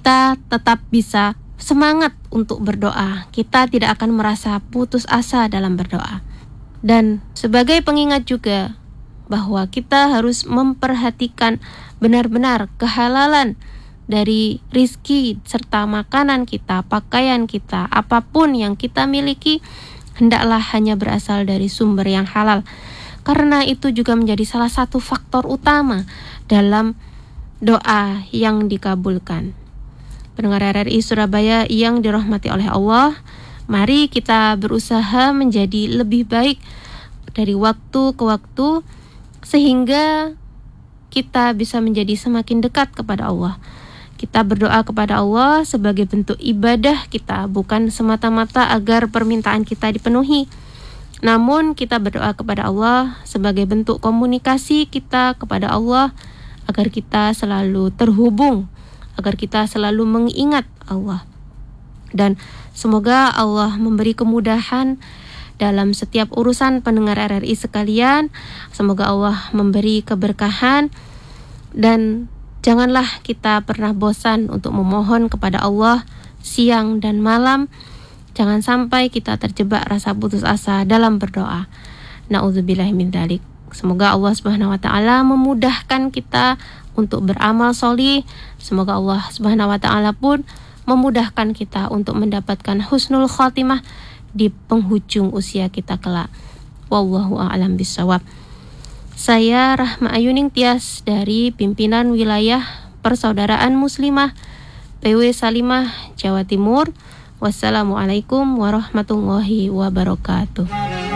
kita tetap bisa semangat untuk berdoa. Kita tidak akan merasa putus asa dalam berdoa. Dan sebagai pengingat juga bahwa kita harus memperhatikan benar-benar kehalalan dari rizki serta makanan kita, pakaian kita, apapun yang kita miliki hendaklah hanya berasal dari sumber yang halal. Karena itu juga menjadi salah satu faktor utama dalam doa yang dikabulkan. Pendengar RRI Surabaya yang dirahmati oleh Allah, mari kita berusaha menjadi lebih baik dari waktu ke waktu sehingga kita bisa menjadi semakin dekat kepada Allah. Kita berdoa kepada Allah sebagai bentuk ibadah kita, bukan semata-mata agar permintaan kita dipenuhi. Namun kita berdoa kepada Allah sebagai bentuk komunikasi kita kepada Allah agar kita selalu terhubung, agar kita selalu mengingat Allah. Dan semoga Allah memberi kemudahan dalam setiap urusan pendengar RRI sekalian. Semoga Allah memberi keberkahan dan janganlah kita pernah bosan untuk memohon kepada Allah siang dan malam. Jangan sampai kita terjebak rasa putus asa dalam berdoa. Na'udzubillahi min dzalik. Semoga Allah Subhanahu wa taala memudahkan kita untuk beramal sholih. Semoga Allah Subhanahu wa taala pun memudahkan kita untuk mendapatkan husnul khotimah di penghujung usia kita kelak. Wallahu a'lam bishawab. Saya Rahma Ayuning Tias dari Pimpinan Wilayah Persaudaraan Muslimah PW Salimah, Jawa Timur. Wassalamualaikum warahmatullahi wabarakatuh.